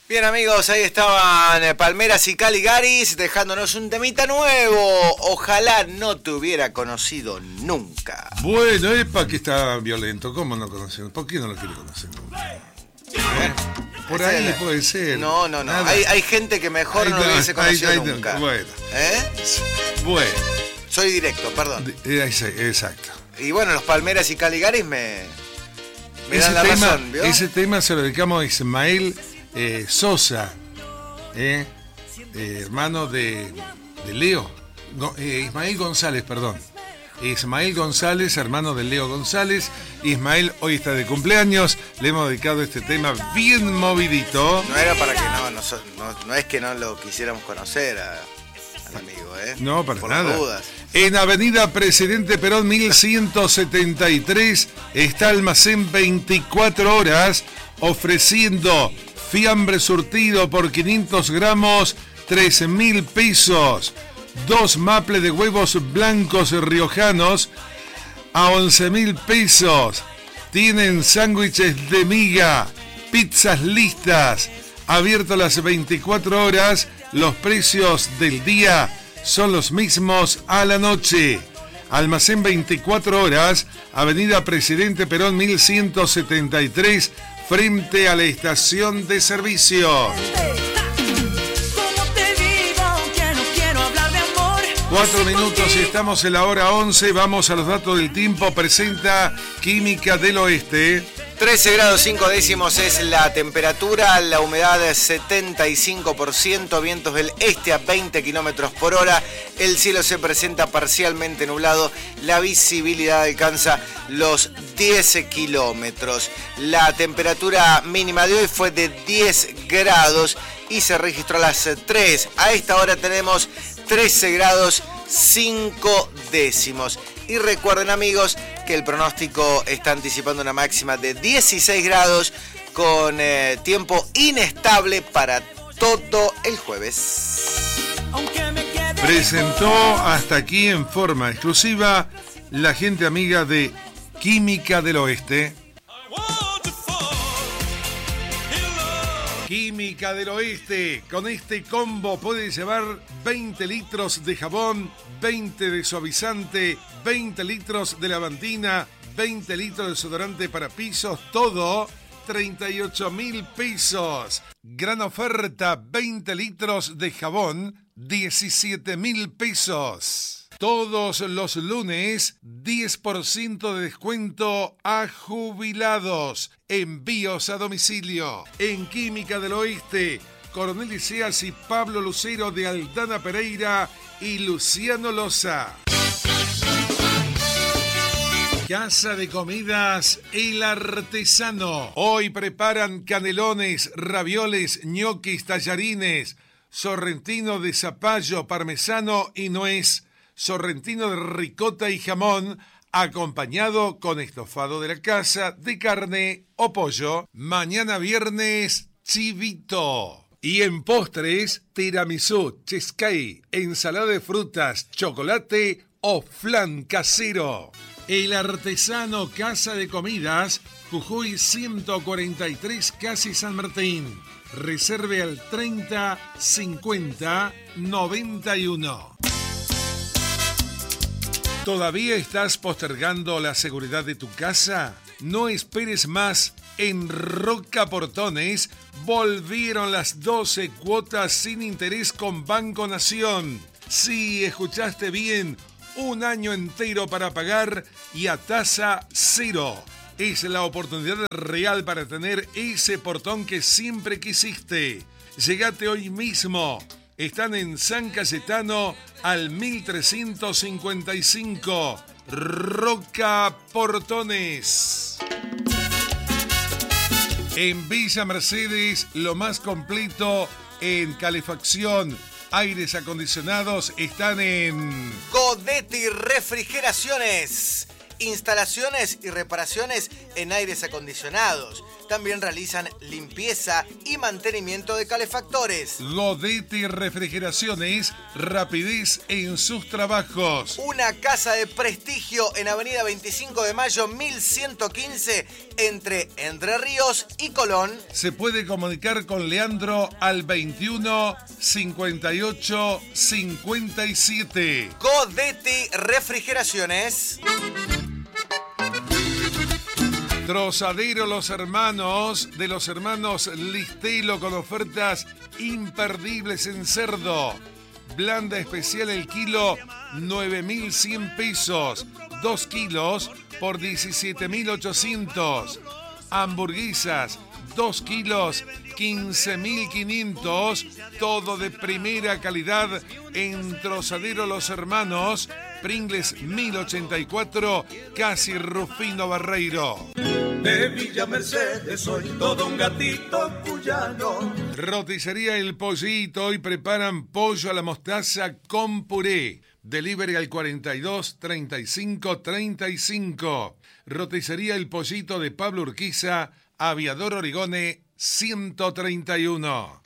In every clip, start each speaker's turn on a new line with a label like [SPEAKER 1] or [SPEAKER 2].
[SPEAKER 1] Bien amigos, ahí estaban Palmeras y Caligaris dejándonos un temita nuevo. Ojalá no te hubiera conocido nunca.
[SPEAKER 2] Bueno, epa que está violento. ¿Cómo no conocemos? ¿Por qué no lo quiere conocer nunca? Por ahí puede ser.
[SPEAKER 1] No. Hay gente que mejor no lo hubiese conocido nunca.
[SPEAKER 2] Bueno.
[SPEAKER 1] Bueno. Soy directo, perdón.
[SPEAKER 2] Exacto.
[SPEAKER 1] Y bueno, los Palmeras y Caligaris me dan la razón, ¿vio?
[SPEAKER 2] Ese tema se lo dedicamos a Ismael Sosa, hermano de Leo. Ismael González, perdón. Ismael González, hermano de Leo González. Ismael hoy está de cumpleaños. Le hemos dedicado este tema bien movidito.
[SPEAKER 1] No era para que no es que no lo quisiéramos conocer al amigo,
[SPEAKER 2] No, para
[SPEAKER 1] por
[SPEAKER 2] nada.
[SPEAKER 1] Las dudas.
[SPEAKER 2] En Avenida Presidente Perón 1173 está Almacén 24 horas ofreciendo fiambre surtido por 500 gramos, 13.000 pesos. 2 maples de huevos blancos riojanos a 11.000 pesos. Tienen sándwiches de miga, pizzas listas, abierto las 24 horas. Los precios del día son los mismos a la noche. Almacén 24 horas, Avenida Presidente Perón 1173, frente a la estación de servicio. 4 minutos y estamos en la hora 11. Vamos a los datos del tiempo. Presenta Química del Oeste.
[SPEAKER 1] 13 grados 5 décimos es la temperatura, la humedad es 75%, vientos del este a 20 kilómetros por hora, el cielo se presenta parcialmente nublado, la visibilidad alcanza los 10 kilómetros. La temperatura mínima de hoy fue de 10 grados y se registró a las 3. A esta hora tenemos 13 grados 5 décimos. Y recuerden amigos que el pronóstico está anticipando una máxima de 16 grados con tiempo inestable para todo el jueves.
[SPEAKER 2] Presentó hasta aquí en forma exclusiva la gente amiga de Química del Oeste. Química del Oeste, con este combo puedes llevar 20 litros de jabón, 20 de suavizante, 20 litros de lavandina, 20 litros de desodorante para pisos, todo 38.000 pesos. Gran oferta, 20 litros de jabón, 17.000 pesos. Todos los lunes, 10% de descuento a jubilados. Envíos a domicilio. En Química del Oeste, Coronel Iseas y Pablo Lucero de Aldana Pereira y Luciano Loza. Casa de Comidas El Artesano. Hoy preparan canelones, ravioles, ñoquis, tallarines, sorrentino de zapallo, parmesano y nuez, sorrentino de ricota y jamón, acompañado con estofado de la casa, de carne o pollo. Mañana viernes, chivito. Y en postres, tiramisú, cheesecake, ensalada de frutas, chocolate o flan casero. El Artesano Casa de Comidas, Jujuy 143, casi San Martín. Reserve al 30 50 91. ¿Todavía estás postergando la seguridad de tu casa? No esperes más. En Roca Portones volvieron las 12 cuotas sin interés con Banco Nación. Sí, escuchaste bien. Un año entero para pagar y a tasa cero. Es la oportunidad real para tener ese portón que siempre quisiste. Llegate hoy mismo. Están en San Cayetano al 1355. Roca Portones. En Villa Mercedes, lo más completo en calefacción, aires acondicionados, están en
[SPEAKER 1] Codetti Refrigeraciones. Instalaciones y reparaciones en aires acondicionados. También realizan limpieza y mantenimiento de calefactores.
[SPEAKER 2] Godete Refrigeraciones, rapidez en sus trabajos.
[SPEAKER 1] Una casa de prestigio en Avenida 25 de Mayo 1115 entre Entre Ríos y Colón.
[SPEAKER 2] Se puede comunicar con Leandro al 21 58 57.
[SPEAKER 1] Godete Refrigeraciones.
[SPEAKER 2] Trozadero Los Hermanos, de los hermanos Listelo, con ofertas imperdibles en cerdo. Blanda especial el kilo, 9.100 pesos. 2 kilos por 17.800. Hamburguesas, 2 kilos, 15.500. Todo de primera calidad en Trozadero Los Hermanos. Pringles 1084, casi Rufino Barreiro.
[SPEAKER 3] De Villa Mercedes soy todo un gatito cuyano.
[SPEAKER 2] Roticería El Pollito, hoy preparan pollo a la mostaza con puré. Delivery al 42 35 35. Roticería El Pollito de Pablo Urquiza, Aviador Origone 131.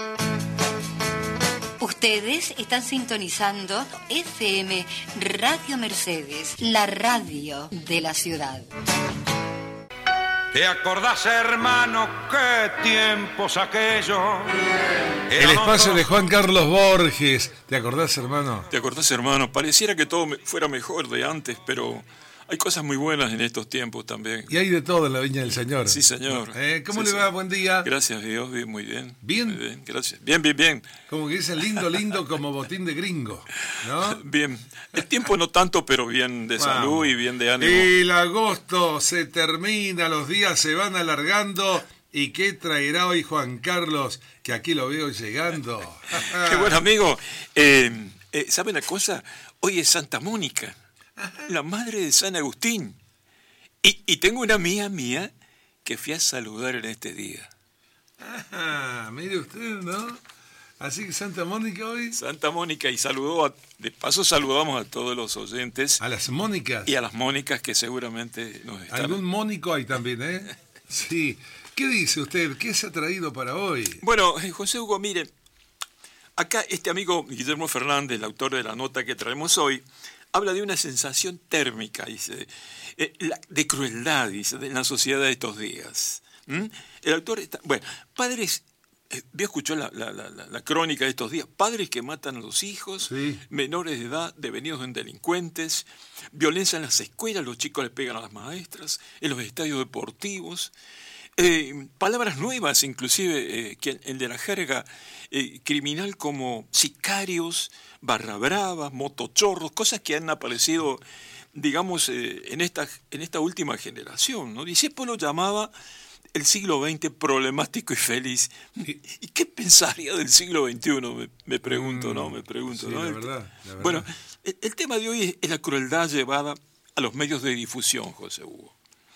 [SPEAKER 4] Ustedes están sintonizando FM Radio Mercedes, la radio de la ciudad.
[SPEAKER 3] ¿Te acordás, hermano, qué tiempos aquellos?
[SPEAKER 2] El espacio de Juan Carlos Borges. ¿Te acordás, hermano?
[SPEAKER 5] ¿Te acordás, hermano? Pareciera que todo fuera mejor de antes, pero hay cosas muy buenas en estos tiempos también.
[SPEAKER 2] Y hay de todo en la Viña del Señor.
[SPEAKER 5] Sí, señor.
[SPEAKER 2] ¿Cómo
[SPEAKER 5] sí,
[SPEAKER 2] le va?
[SPEAKER 5] sí.
[SPEAKER 2] Buen día.
[SPEAKER 5] Gracias a Dios, bien, muy bien.
[SPEAKER 2] ¿Bien?
[SPEAKER 5] Muy bien, gracias. Bien.
[SPEAKER 2] Como que dicen lindo como botín de gringo, ¿no?
[SPEAKER 5] Bien. El tiempo no tanto, pero bien de salud y bien de ánimo.
[SPEAKER 2] El agosto se termina, los días se van alargando. ¿Y qué traerá hoy Juan Carlos? Que aquí lo veo llegando.
[SPEAKER 5] Qué buen amigo. ¿Sabe una cosa? Hoy es Santa Mónica, la madre de San Agustín. Y tengo una amiga mía que fui a saludar en este día.
[SPEAKER 2] Mire usted, ¿no? Así que Santa Mónica hoy.
[SPEAKER 5] Santa Mónica, y de paso saludamos a todos los oyentes.
[SPEAKER 2] A las Mónicas.
[SPEAKER 5] Y a las Mónicas que seguramente nos están...
[SPEAKER 2] Algún Mónico hay también, ¿eh? Sí. ¿Qué dice usted? ¿Qué se ha traído para hoy?
[SPEAKER 5] Bueno, José Hugo, mire, acá este amigo Guillermo Fernández, el autor de la nota que traemos hoy, habla de una sensación térmica, dice, de crueldad, dice, en la sociedad de estos días. El autor está... Bueno, padres... escuchó la crónica de estos días. Padres que matan a los hijos,
[SPEAKER 2] sí.
[SPEAKER 5] Menores de edad devenidos en delincuentes, violencia en las escuelas, los chicos le pegan a las maestras, en los estadios deportivos. Palabras nuevas, inclusive, que el de la jerga criminal, como sicarios, barra bravas, motochorros, cosas que han aparecido, digamos, en esta última generación, ¿no? Discípulo lo llamaba el siglo XX problemático y feliz. ¿Y qué pensaría del siglo XXI? Me pregunto, ¿no?
[SPEAKER 2] Sí,
[SPEAKER 5] ¿no?
[SPEAKER 2] la verdad.
[SPEAKER 5] Bueno, el tema de hoy es la crueldad llevada a los medios de difusión, José Hugo.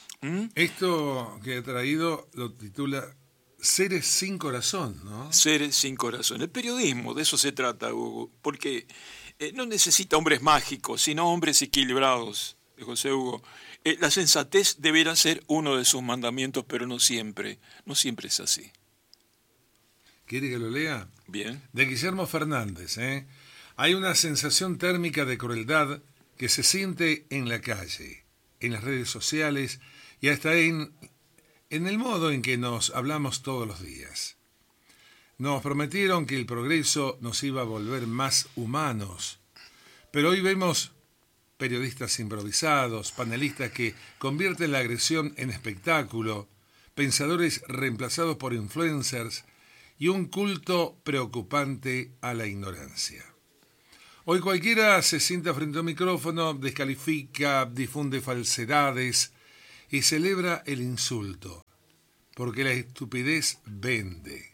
[SPEAKER 2] Esto que he traído lo titula Seres sin corazón, ¿no?
[SPEAKER 5] Seres sin corazón. El periodismo, de eso se trata, Hugo, porque no necesita hombres mágicos, sino hombres equilibrados, José Hugo. La sensatez deberá ser uno de sus mandamientos, pero no siempre es así.
[SPEAKER 2] ¿Quiere que lo lea?
[SPEAKER 5] Bien.
[SPEAKER 2] De Guillermo Fernández, ¿eh? Hay una sensación térmica de crueldad que se siente en la calle, en las redes sociales y hasta en el modo en que nos hablamos todos los días. Nos prometieron que el progreso nos iba a volver más humanos, pero hoy vemos periodistas improvisados, panelistas que convierten la agresión en espectáculo, pensadores reemplazados por influencers y un culto preocupante a la ignorancia. Hoy cualquiera se sienta frente a un micrófono, descalifica, difunde falsedades y celebra el insulto, porque la estupidez vende,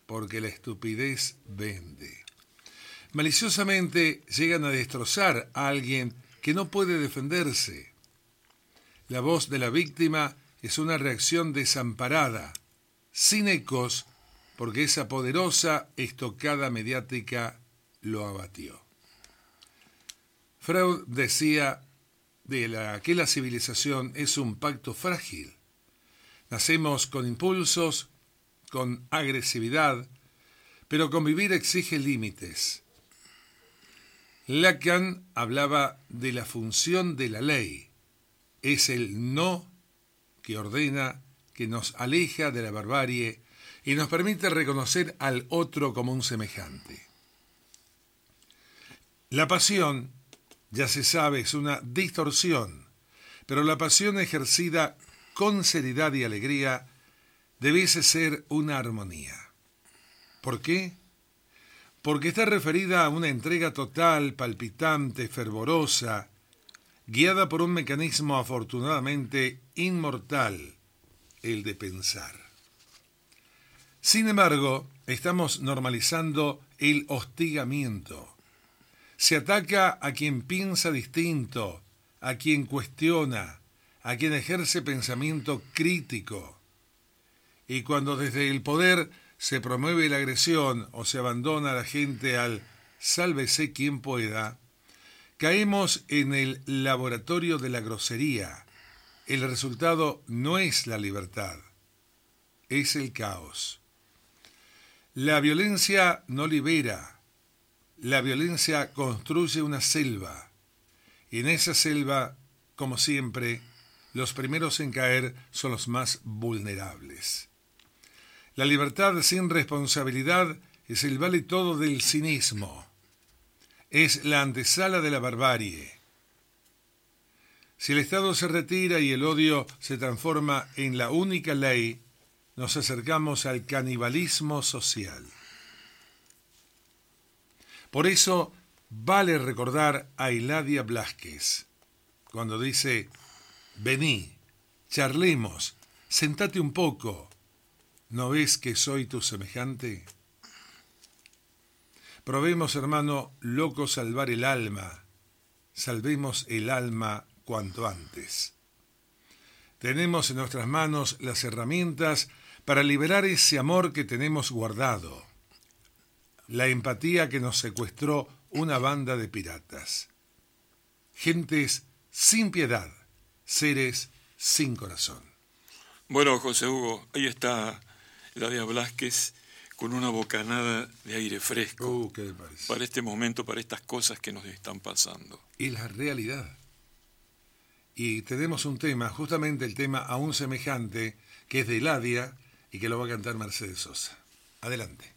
[SPEAKER 2] Maliciosamente llegan a destrozar a alguien que no puede defenderse. La voz de la víctima es una reacción desamparada, sin ecos, porque esa poderosa estocada mediática lo abatió. Freud decía que la civilización es un pacto frágil. Nacemos con impulsos, con agresividad, pero convivir exige límites. Lacan hablaba de la función de la ley. Es el no que ordena, que nos aleja de la barbarie y nos permite reconocer al otro como un semejante. La pasión, ya se sabe, es una distorsión, pero la pasión ejercida con seriedad y alegría debiese ser una armonía. ¿Por qué? Porque está referida a una entrega total, palpitante, fervorosa, guiada por un mecanismo afortunadamente inmortal, el de pensar. Sin embargo, estamos normalizando el hostigamiento. Se ataca a quien piensa distinto, a quien cuestiona, a quien ejerce pensamiento crítico. Y cuando desde el poder se promueve la agresión o se abandona a la gente al sálvese quien pueda, caemos en el laboratorio de la grosería. El resultado no es la libertad, es el caos. La violencia no libera, la violencia construye una selva, y en esa selva, como siempre, los primeros en caer son los más vulnerables. La libertad sin responsabilidad es el vale todo del cinismo. Es la antesala de la barbarie. Si el Estado se retira y el odio se transforma en la única ley, nos acercamos al canibalismo social. Por eso vale recordar a Eladia Blasquez, cuando dice: vení, charlemos, sentate un poco, ¿no ves que soy tu semejante? Probemos, hermano, loco salvar el alma, salvemos el alma cuanto antes. Tenemos en nuestras manos las herramientas para liberar ese amor que tenemos guardado, la empatía que nos secuestró una banda de piratas. Gentes sin piedad, seres sin corazón.
[SPEAKER 5] Bueno, José Hugo, ahí está Eladia Blasquez con una bocanada de aire fresco.
[SPEAKER 2] ¿Qué le parece?
[SPEAKER 5] Para este momento, para estas cosas que nos están pasando.
[SPEAKER 2] Y la realidad. Y tenemos un tema, justamente el tema A un semejante, que es de Eladia y que lo va a cantar Mercedes Sosa. Adelante.